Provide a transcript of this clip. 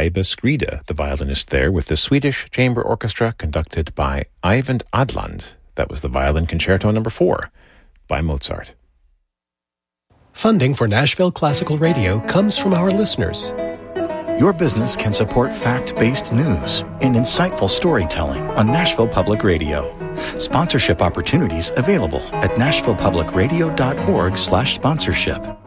Aiba Skrida, the violinist there, with the Swedish Chamber Orchestra conducted by Eyvind Adland. That was the Violin Concerto No. 4 by Mozart. Funding for Nashville Classical Radio comes from our listeners. Your business can support fact-based news and insightful storytelling on Nashville Public Radio. Sponsorship opportunities available at nashvillepublicradio.org/sponsorship.